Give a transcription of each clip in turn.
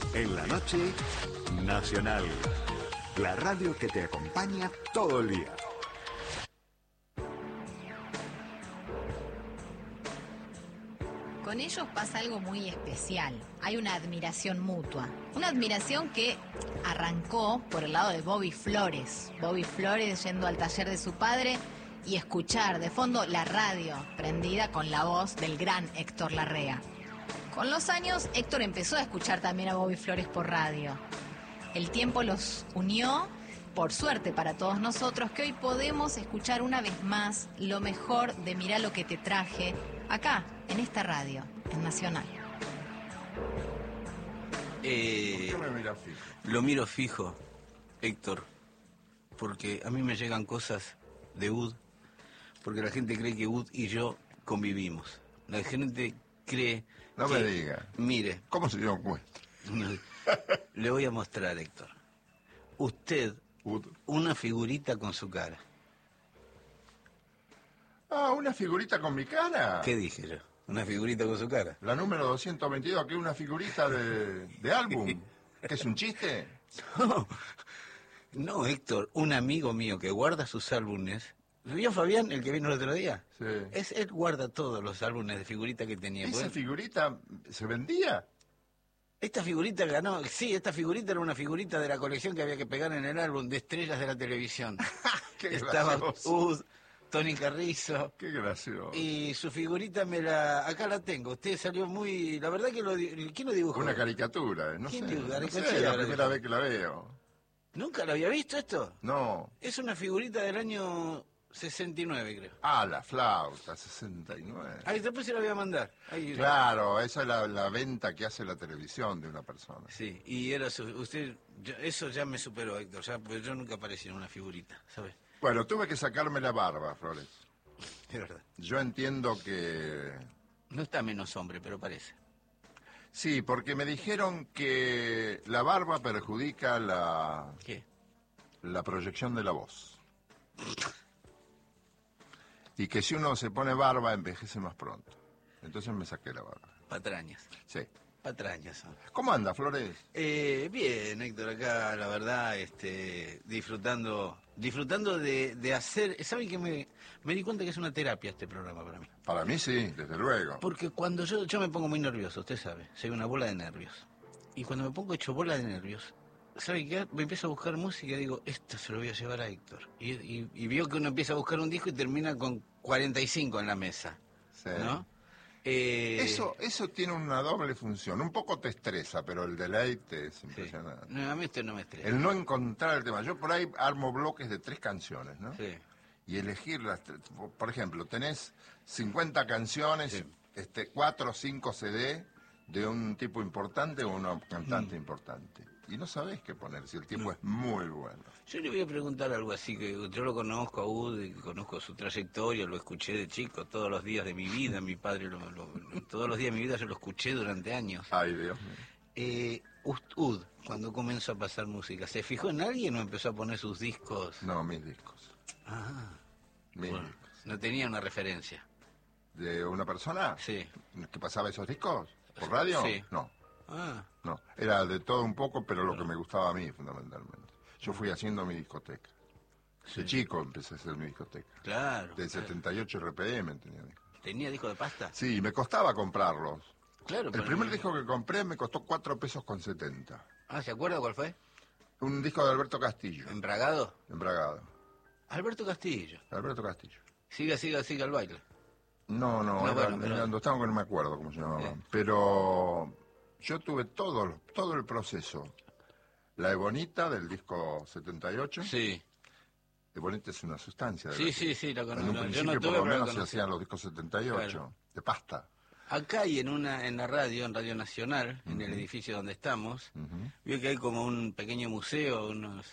En la noche, Nacional. La radio que te acompaña todo el día. Con ellos pasa algo muy especial. Hay una admiración mutua. Una admiración que arrancó por el lado de Bobby Flores. Bobby Flores yendo al taller de su padre y escuchar de fondo la radio prendida con la voz del gran Héctor Larrea. Con los años, Héctor empezó a escuchar también a Bobby Flores por radio. El tiempo los unió, por suerte para todos nosotros, que hoy podemos escuchar una vez más lo mejor de Mirá lo que te traje, acá, en esta radio, en Nacional. ¿Por qué me miras fijo? Lo miro fijo, Héctor, porque a mí me llegan cosas de UD, porque la gente cree que UD y yo convivimos. La gente cree No que... me diga. Mire. ¿Cómo se dio cuenta? Le voy a mostrar, Héctor. Usted, una figurita con su cara. Ah, ¿una figurita con mi cara? ¿Qué dije yo? ¿Una figurita con su cara? La número 222, que es una figurita de álbum. ¿Que es un chiste? No, Héctor, un amigo mío que guarda sus álbumes. ¿Vio Fabián, el que vino el otro día? Sí. Él guarda todos los álbumes de figurita que tenía. ¿Esa figurita se vendía? Esta figurita ganó, sí, esta figurita era una figurita de la colección que había que pegar en el álbum de estrellas de la televisión. Qué Estaba gracioso. Tony Carrizo. Qué gracioso. Y su figurita acá la tengo. Usted salió muy, la verdad que ¿quién lo dibujó? Una caricatura, no sé. ¿Quién dibujó? No sé, la primera vez que la veo. ¿Nunca lo había visto esto? No. Es una figurita del año 69, creo. Ah, la flauta, 69. Ahí después se la voy a mandar. Ahí, Claro, esa es la venta que hace la televisión de una persona. Sí, y era eso ya me superó, Héctor, pues yo nunca aparecí en una figurita, ¿sabes? Bueno, tuve que sacarme la barba, Flores. Es verdad. Yo entiendo que... No está menos hombre, pero parece. Sí, porque me dijeron que la barba perjudica ¿Qué? la proyección de la voz. Y que si uno se pone barba, envejece más pronto. Entonces me saqué la barba. Patrañas. Sí. Patrañas son. ¿Cómo anda, Flores? Bien, Héctor, acá, la verdad, disfrutando de hacer... ¿Saben que me di cuenta que es una terapia este programa para mí? Para mí sí, desde luego. Porque cuando yo me pongo muy nervioso, usted sabe, soy una bola de nervios. Y cuando me pongo hecho bola de nervios, ¿sabe qué? Me empiezo a buscar música y digo, esto se lo voy a llevar a Héctor. Y veo que uno empieza a buscar un disco y termina con 45 en la mesa. Sí. ¿No? Eso tiene una doble función. Un poco te estresa, pero el deleite es impresionante. Sí. No, a mí esto no me estresa. El no encontrar el tema. Yo por ahí armo bloques de 3 canciones, ¿no? Sí. Y elegir las 3. Por ejemplo, tenés 50 canciones, Sí. 4 o 5 CD de un tipo importante o una cantante importante. Y no sabés qué poner, si el tipo es muy bueno. Yo le voy a preguntar algo así, que yo lo conozco a Ud, conozco su trayectoria, lo escuché de chico, todos los días de mi vida, mi padre, todos los días de mi vida yo lo escuché durante años. Ay, Dios mío. Ud, cuando comenzó a pasar música, ¿se fijó en alguien o empezó a poner sus discos? No, mis discos. Ah, Mis bueno, discos. no tenía una referencia. ¿De una persona? Sí. ¿Que pasaba esos discos? ¿Por radio? Sí. No. Ah, No, era de todo un poco, pero lo que me gustaba a mí, fundamentalmente. Yo fui haciendo mi discoteca. De chico empecé a hacer mi discoteca. claro. De 78 RPM tenía discos. ¿Tenía disco de pasta? Sí, me costaba comprarlos. Claro. El pero primer no- disco que compré me costó 4 pesos con 70. Ah, ¿se acuerda cuál fue? Un disco de Alberto Castillo, ¿Embragado? en Bragado. Alberto Castillo. Alberto Castillo. Siga el baile. No, No, era, bueno, pero- era Andostán, que no me acuerdo cómo se llamaba. Sí. Pero yo tuve todo el proceso. La Ebonita del disco 78. Sí. Ebonita es una sustancia. Sí, la En conozco. un Yo principio no tuve, por lo pero la menos se conocí. hacían los discos 78, Claro. de pasta. Acá y en la radio, en Radio Nacional, en el edificio donde estamos, veo que hay como un pequeño museo,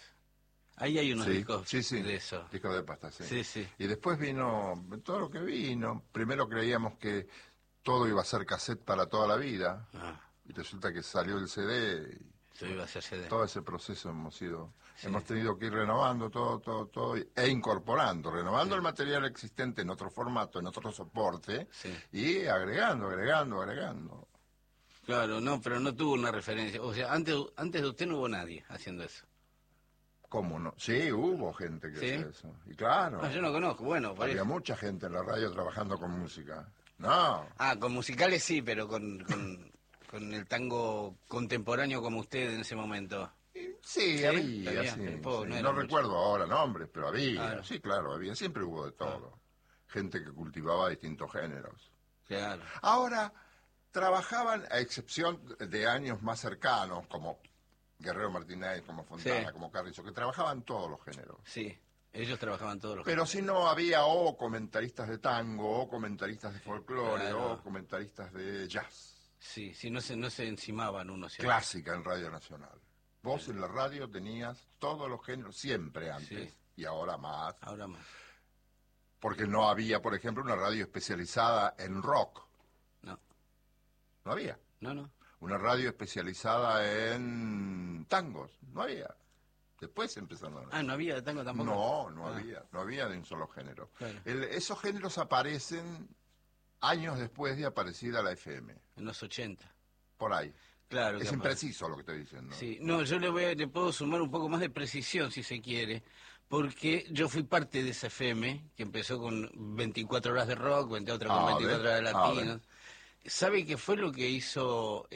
ahí hay unos discos sí, de eso. discos de pasta, sí. Sí, sí. Y después vino todo lo que vino. Primero creíamos que todo iba a ser cassette para toda la vida, Ah, y resulta que salió el CD, y se iba a hacer CD. todo ese proceso hemos Sí. hemos tenido que ir renovando todo, e incorporando, renovando el material existente en otro formato, en otro soporte, Sí. y agregando. Claro, no, pero no tuvo una referencia. O sea, antes de usted no hubo nadie haciendo eso. ¿Cómo no? Sí, hubo gente que ¿Sí? hacía eso. Y claro, No, yo no conozco, bueno, por había eso. mucha gente en la radio trabajando con música. No, Ah, con musicales sí, pero con el tango contemporáneo como usted en ese momento. sí, había, había, sí, pero poco, sí. no era No mucho. recuerdo ahora nombres, pero había. Claro. Sí, claro, había. Siempre hubo de todo. Gente que cultivaba distintos géneros. Claro. Ahora, trabajaban, a excepción de años más cercanos, como Guerrero Martínez, como Fontana, Sí. como Carrizo, que trabajaban todos los géneros. Sí, ellos trabajaban todos los Pero si no, había o comentaristas de tango, o comentaristas de folclore, Claro. o comentaristas de jazz. Sí, sí, no se encimaban unos. Clásica en Radio Nacional. Vos en la radio tenías todos los géneros, siempre antes, Sí. y ahora más. Ahora más. Porque no había, por ejemplo, una radio especializada en rock. No, No había. no. Una radio especializada en tangos. No había. Después empezaron a... Ah, no había de tango tampoco. No había de un solo género. Claro. Esos géneros aparecen años después de aparecida la FM, En los 80. por ahí. Claro. Es que impreciso lo que estoy diciendo. Sí, no, yo le puedo sumar un poco más de precisión si se quiere, porque yo fui parte de esa FM que empezó con 24 horas de rock, otra con 24 horas de latinos. ¿Sabe qué fue lo que hizo,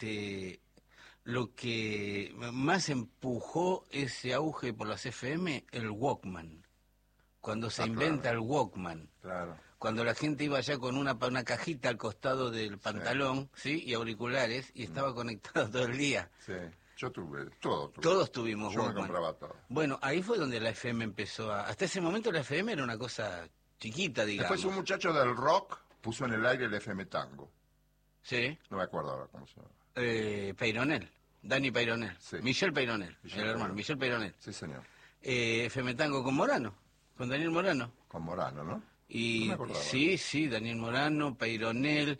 lo que más empujó ese auge por las FM? El Walkman. Cuando se inventa claro. el Walkman. Claro. Cuando la gente iba ya con una cajita al costado del pantalón, ¿sí? Y auriculares, y estaba conectado todo el día. Sí. Yo tuve, todo tuve. Todos tuvimos Yo me Walkman. compraba todo. Bueno, ahí fue donde la FM empezó a... Hasta ese momento la FM era una cosa chiquita, digamos. Después un muchacho del rock puso en el aire el FM Tango. Sí, No me acuerdo ahora cómo se llama. Peyronel, Dani Peyronel, Sí. Michel Peyronel, Michel el hermano, Peyronel. Michel Peyronel. Sí, señor. FM Tango con Morano, con Daniel Morano. Con Morano, ¿no? Y No me acordaba. sí, Daniel Morano, Peyronel,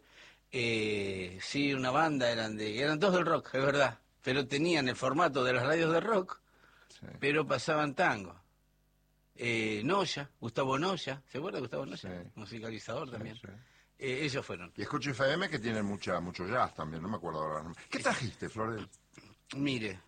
sí, una banda eran todos del rock, es verdad, pero tenían el formato de las radios de rock, Sí. pero pasaban tango. Noya, Gustavo Noya, ¿se acuerda de Gustavo Noya? Sí. Musicalizador también. Sí. Ellos fueron. Y escucho FM que tiene mucho jazz también, no me acuerdo ahora. ¿Qué trajiste, Flores? Mire,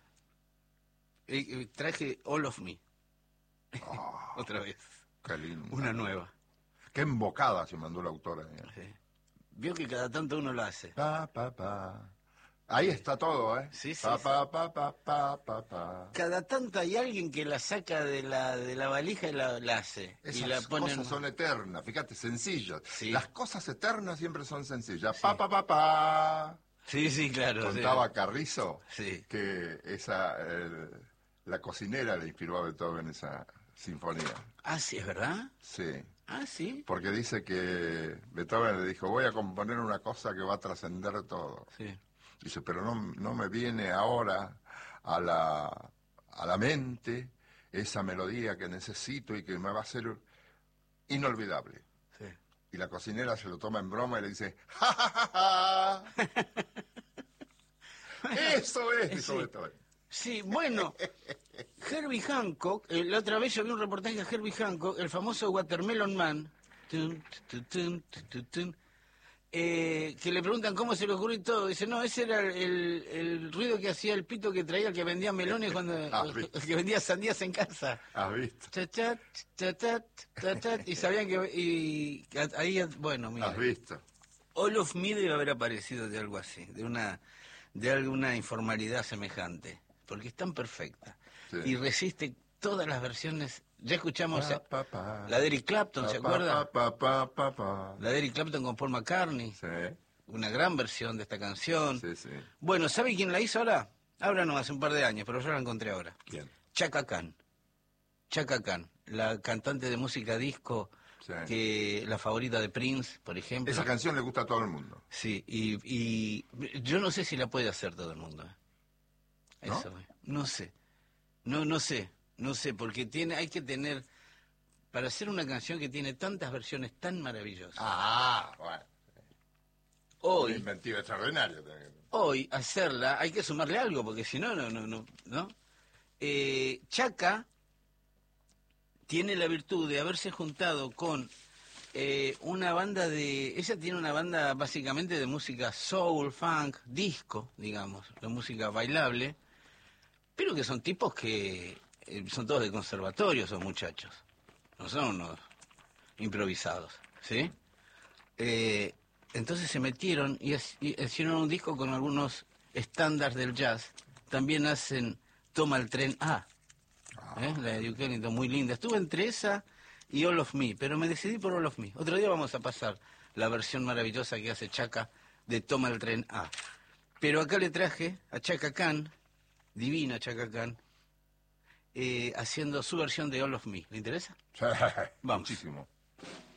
traje All of Me, Ah, otra vez, qué lindo. una nueva. Qué embocada se mandó la autora. Sí. Vio que cada tanto uno lo hace. Pa, pa, pa. Ahí está todo, ¿eh? Sí, sí, Pa, sí. pa, pa, pa, pa, pa, pa. Cada tanto hay alguien que la saca de la valija y la hace. Y Esas la pone cosas son eternas, fíjate, sencillas. Sí. Las cosas eternas siempre son sencillas. Sí. Pa, pa, pa, pa. Sí, claro. Contaba Carrizo Sí. que la cocinera le inspiró a Beethoven esa sinfonía. Ah, sí, ¿es verdad? Sí, Ah, sí. porque dice que Beethoven le dijo, voy a componer una cosa que va a trascender todo. Sí. Dice, pero no me viene ahora a la mente esa melodía que necesito y que me va a ser inolvidable. Sí. Y la cocinera se lo toma en broma y le dice, ¡ja, ja, ja, ja! Eso es, dijo Sí. Beethoven. Sí, bueno, Herbie Hancock, la otra vez yo vi un reportaje de Herbie Hancock, el famoso Watermelon Man, que le preguntan cómo se le ocurrió y todo. Dice, no, ese era el ruido que hacía el pito que traía el que vendía melones cuando el que vendía sandías en casa. ¿Has visto? Chachat, chachat, chachat, y sabían que... Y ahí, bueno, mira. ¿Has visto? All of Me debe haber aparecido de algo así, de alguna informalidad semejante, porque es tan perfecta. Sí. Y resiste todas las versiones. Ya escuchamos Pa, pa, pa. la de Eric Clapton, ¿se Pa, acuerda? pa, pa, pa, pa. La de Eric Clapton con Paul McCartney. Sí, Una gran versión de esta canción. sí, sí. Bueno, ¿sabe quién la hizo ahora? Ahora no, hace un par de años, pero yo la encontré ahora. ¿Quién? Chaka Khan. Chaka Khan, la cantante de música disco, Sí. que la favorita de Prince, por ejemplo. Esa canción le gusta a todo el mundo. Sí, y yo no sé si la puede hacer todo el mundo. ¿No? Eso, no sé. No sé, porque hay que tener, para hacer una canción que tiene tantas versiones tan maravillosas. Ah, bueno. Un Hoy, inventivo extraordinario también. hoy hacerla, hay que sumarle algo, porque si no, ¿no? Chaka tiene la virtud de haberse juntado con una banda ella tiene una banda básicamente de música soul, funk, disco, digamos, de música bailable, pero que son tipos que son todos de conservatorio, esos muchachos, no son unos improvisados, ¿sí? Entonces se metieron y hicieron un disco con algunos estándares del jazz. También hacen Toma el tren A, la de Duke Ellington, muy linda. Estuve entre esa y All of Me, pero me decidí por All of Me. Otro día vamos a pasar la versión maravillosa que hace Chaka de Toma el tren A. Pero acá le traje a Chaka Khan, divina Chaka Khan, haciendo su versión de All of Me. ¿Le interesa? Sí, Vamos. muchísimo.